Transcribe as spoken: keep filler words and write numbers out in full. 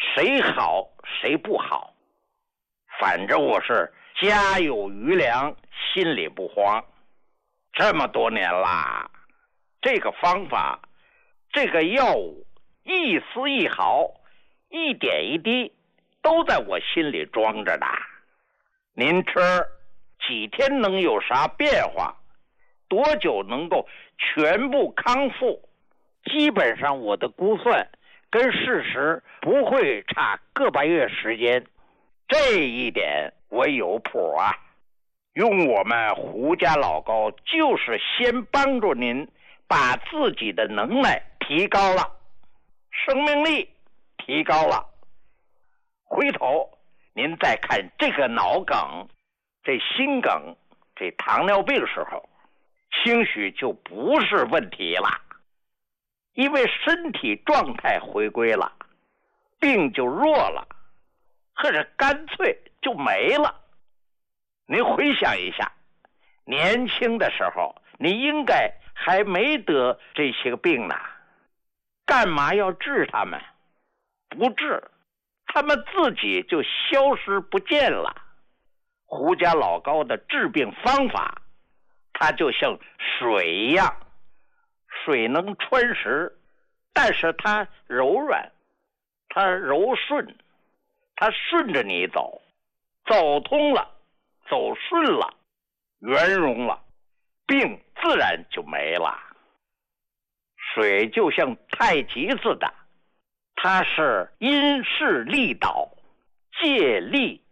谁好谁不好，反正我是家有余粮，心里不慌。这么多年啦，这个方法，这个药物，一丝一毫，一点一滴，都在我心里装着呢。您吃几天能有啥变化？多久能够全部康复？基本上我的估算跟事实不会差个把月时间，这一点我有谱啊。用我们胡家老高就是先帮助您把自己的能耐提高了，生命力提高了，回头您再看这个脑梗，这心梗，这糖尿病时候，兴许就不是问题了，因为身体状态回归了，病就弱了，或者干脆就没了。您回想一下，年轻的时候你应该还没得这些个病呢，干嘛要治他们？不治，他们自己就消失不见了。胡家老高的治病方法，它就像水一样，水能穿石，但是它柔软，它柔顺，它顺着你走，走通了，走顺了，圆融了，病自然就没了。水就像太极似的，它是因势利导，借力